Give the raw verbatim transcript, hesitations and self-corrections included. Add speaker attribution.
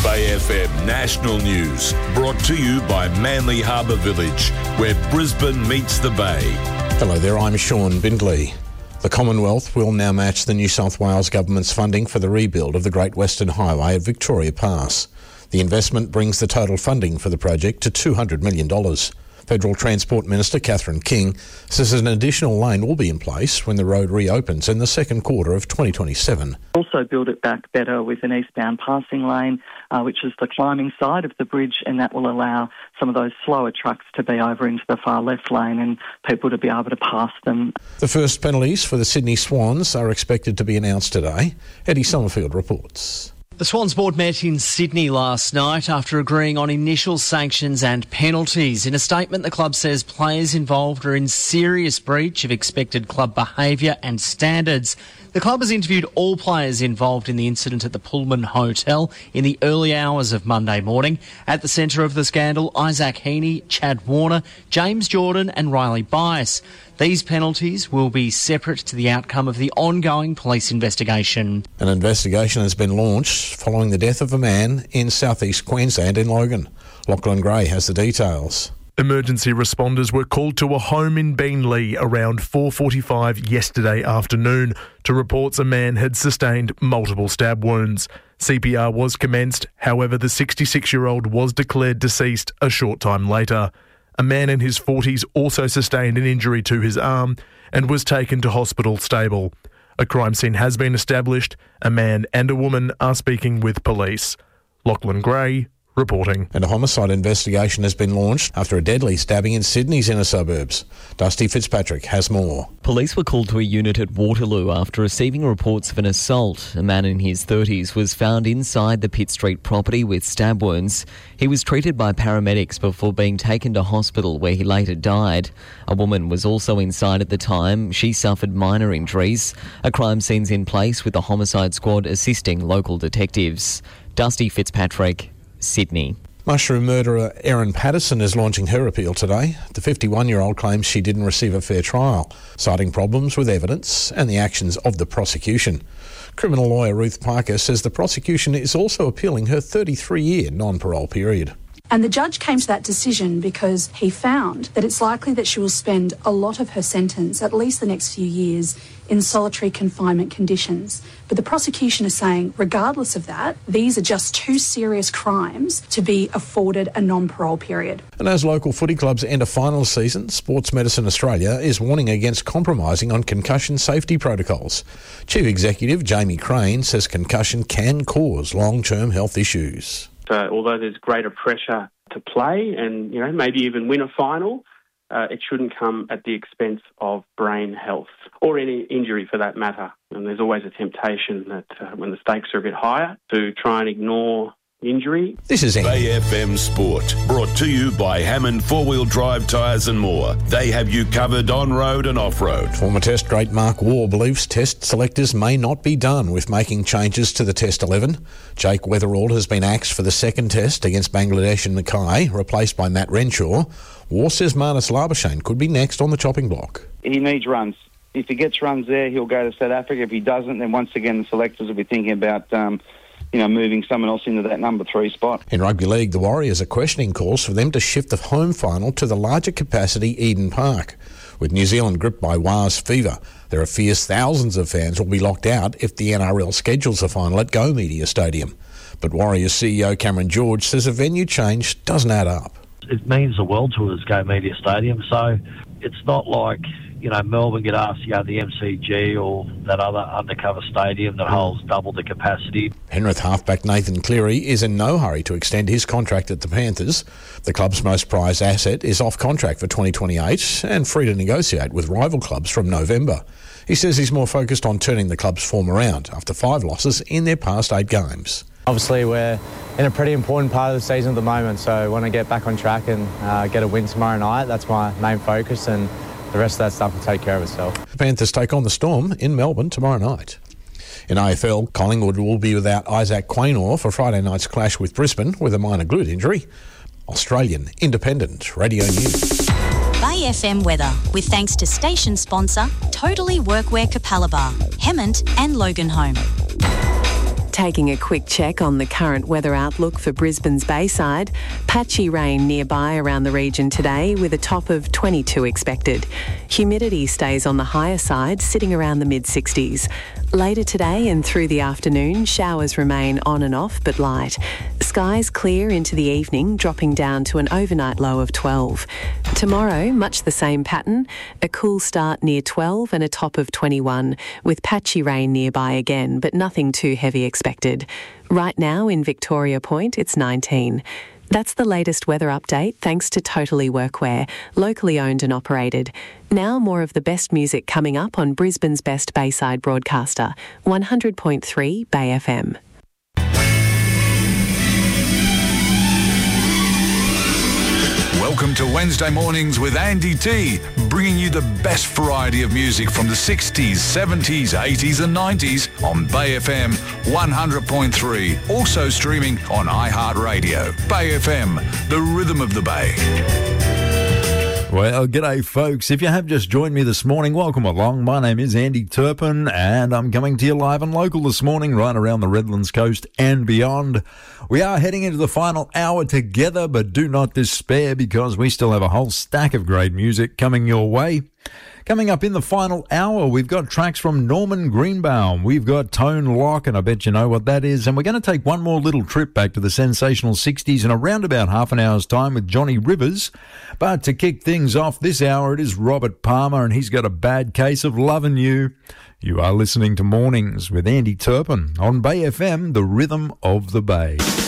Speaker 1: Bay F M National News, brought to you by Manly Harbour Village, where Brisbane meets the Bay.
Speaker 2: Hello there, I'm Sean Bindley. The Commonwealth will now match the New South Wales Government's funding for the rebuild of the Great Western Highway at Victoria Pass. The investment brings the total funding for the project to two hundred million dollars. Federal Transport Minister Catherine King says an additional lane will be in place when the road reopens in the second quarter of twenty twenty-seven.
Speaker 3: Also build it back better with an eastbound passing lane, uh, which is the climbing side of the bridge, and that will allow some of those slower trucks to be over into the far left lane and people to be able to pass them.
Speaker 2: The first penalties for the Sydney Swans are expected to be announced today. Eddie Summerfield reports.
Speaker 4: The Swans board met in Sydney last night after agreeing on initial sanctions and penalties. In a statement, the club says players involved are in serious breach of expected club behaviour and standards. The club has interviewed all players involved in the incident at the Pullman Hotel in the early hours of Monday morning. At the centre of the scandal, Isaac Heaney, Chad Warner, James Jordan and Riley Bias. These penalties will be separate to the outcome of the ongoing police investigation.
Speaker 2: An investigation has been launched following the death of a man in southeast Queensland in Logan. Lachlan Gray has the details.
Speaker 5: Emergency responders were called to a home in Beenleigh around four forty-five yesterday afternoon to reports a man had sustained multiple stab wounds. C P R was commenced, however the sixty-six-year-old was declared deceased a short time later. A man in his forties also sustained an injury to his arm and was taken to hospital stable. A crime scene has been established. A man and a woman are speaking with police. Lachlan Gray reporting.
Speaker 2: And a homicide investigation has been launched after a deadly stabbing in Sydney's inner suburbs. Dusty Fitzpatrick has more.
Speaker 6: Police were called to a unit at Waterloo after receiving reports of an assault. A man in his thirties was found inside the Pitt Street property with stab wounds. He was treated by paramedics before being taken to hospital where he later died. A woman was also inside at the time. She suffered minor injuries. A crime scene's in place with the homicide squad assisting local detectives. Dusty Fitzpatrick, Sydney.
Speaker 2: Mushroom murderer Erin Patterson is launching her appeal today. The fifty-one-year-old claims she didn't receive a fair trial, citing problems with evidence and the actions of the prosecution. Criminal lawyer Ruth Parker says the prosecution is also appealing her thirty-three-year non-parole period.
Speaker 7: And the judge came to that decision because he found that it's likely that she will spend a lot of her sentence, at least the next few years, in solitary confinement conditions. But the prosecution is saying, regardless of that, these are just two serious crimes to be afforded a non-parole period.
Speaker 2: And as local footy clubs enter final season, Sports Medicine Australia is warning against compromising on concussion safety protocols. Chief Executive Jamie Crane says concussion can cause long-term health issues.
Speaker 8: So although there's greater pressure to play and, you know, maybe even win a final, uh, it shouldn't come at the expense of brain health or any injury for that matter. And there's always a temptation that uh, when the stakes are a bit higher to try and ignore injury.
Speaker 2: This is
Speaker 1: Bay F M Sport, brought to you by Hammond four-wheel drive tyres and more. They have you covered on-road and off-road.
Speaker 2: Former Test great Mark Waugh believes Test selectors may not be done with making changes to the Test eleven. Jake Weatherald has been axed for the second Test against Bangladesh and Mackay, replaced by Matt Renshaw. Waugh says Marnus Labuschagne could be next on the chopping block.
Speaker 9: He needs runs. If he gets runs there, he'll go to South Africa. If he doesn't, then once again the selectors will be thinking about um, you know, moving someone else into that number three spot.
Speaker 2: In rugby league, the Warriors are questioning calls for them to shift the home final to the larger capacity Eden Park. With New Zealand gripped by W A S fever, there are fears thousands of fans will be locked out if the N R L schedules the final at Go Media Stadium. But Warriors C E O Cameron George says a venue change doesn't add up.
Speaker 10: It means the world to us, Go Media Stadium, so it's not like, you know, Melbourne get asked to go to the M C G or that other undercover stadium that holds double the capacity.
Speaker 2: Penrith halfback Nathan Cleary is in no hurry to extend his contract at the Panthers. The club's most prized asset is off contract for twenty twenty-eight and free to negotiate with rival clubs from November. He says he's more focused on turning the club's form around after five losses in their past eight games.
Speaker 11: Obviously, we're in a pretty important part of the season at the moment, so I want to get back on track and uh, get a win tomorrow night. That's my main focus, and the rest of that stuff will take care of itself.
Speaker 2: The Panthers take on the Storm in Melbourne tomorrow night. In A F L, Collingwood will be without Isaac Quaynor for Friday night's clash with Brisbane with a minor glute injury. Australian Independent Radio News.
Speaker 12: Bay F M weather, with thanks to station sponsor Totally Workwear Capalaba, Hemmant and Loganholme.
Speaker 13: Taking a quick check on the current weather outlook for Brisbane's Bayside, patchy rain nearby around the region today with a top of twenty-two expected. Humidity stays on the higher side, sitting around the mid sixties. Later today and through the afternoon, showers remain on and off but light. Skies clear into the evening, dropping down to an overnight low of twelve. Tomorrow, much the same pattern, a cool start near twelve and a top of twenty-one, with patchy rain nearby again, but nothing too heavy expected. Right now in Victoria Point, it's nineteen. That's the latest weather update thanks to Totally Workwear, locally owned and operated. Now more of the best music coming up on Brisbane's best Bayside broadcaster, one hundred point three Bay F M.
Speaker 14: Welcome to Wednesday Mornings with Andy T, bringing you the best variety of music from the sixties, seventies, eighties and nineties on Bay F M one hundred point three. Also streaming on iHeartRadio. Bay F M, the rhythm of the Bay.
Speaker 15: Well, g'day folks. If you have just joined me this morning, welcome along. My name is Andy Turpin and I'm coming to you live and local this morning right around the Redlands coast and beyond. We are heading into the final hour together, but do not despair because we still have a whole stack of great music coming your way. Coming up in the final hour, we've got tracks from Norman Greenbaum. We've got Tone Lock, and I bet you know what that is. And we're going to take one more little trip back to the sensational sixties in around about half an hour's time with Johnny Rivers. But to kick things off this hour, it is Robert Palmer, and he's got a bad case of loving you. You are listening to Mornings with Andy Turpin on Bay F M, the rhythm of the Bay.